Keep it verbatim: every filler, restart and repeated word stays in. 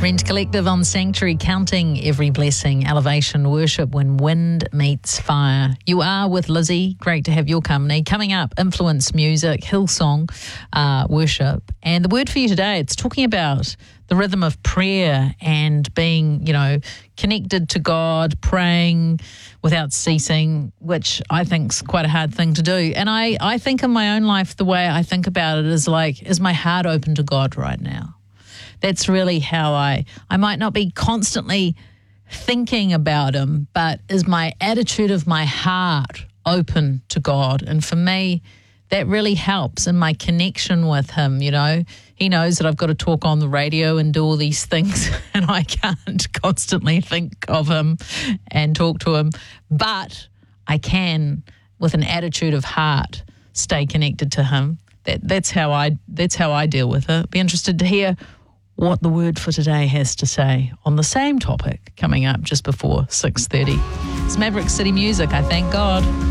Rent Collective on Sanctuary, counting every blessing, elevation, worship when wind meets fire. You are with Lizzie. Great to have your company. Coming up, influence music, Hillsong, uh, worship. And the word for you today, it's talking about the rhythm of prayer and being, you know, connected to God, praying without ceasing, which I think is quite a hard thing to do. And I, I think in my own life, the way I think about it is like, is my heart open to God right now? That's really how I, I might not be constantly thinking about him, but is my attitude of my heart open to God? And for me, that really helps in my connection with him, you know. He knows that I've got to talk on the radio and do all these things, and I can't constantly think of him and talk to him. But I can, with an attitude of heart, stay connected to him. That, that's how I that's how I deal with it. Be interested to hear what the word for today has to say on the same topic coming up just before six thirty. It's Maverick City Music, I thank God.